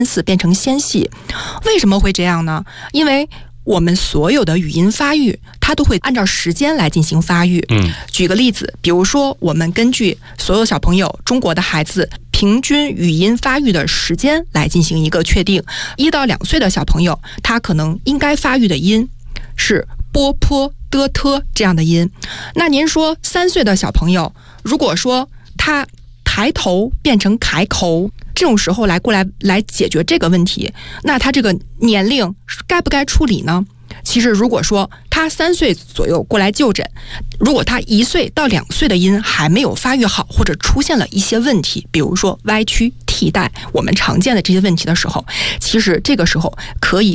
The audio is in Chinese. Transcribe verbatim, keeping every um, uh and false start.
四变成纤细。为什么会这样呢？因为我们所有的语音发育，它都会按照时间来进行发育。 嗯， 举个例子，比如说我们根据所有小朋友，中国的孩子平均语音发育的时间来进行一个确定。一到两岁的小朋友，他可能应该发育的音是波坡的特这样的音。那您说三岁的小朋友，如果说他抬头变成开口，这种时候来过来来解决这个问题，那他这个年龄该不该处理呢？其实如果说他三岁左右过来就诊，如果他一岁到两岁的音还没有发育好，或者出现了一些问题，比如说歪曲、替代，我们常见的这些问题的时候，其实这个时候可以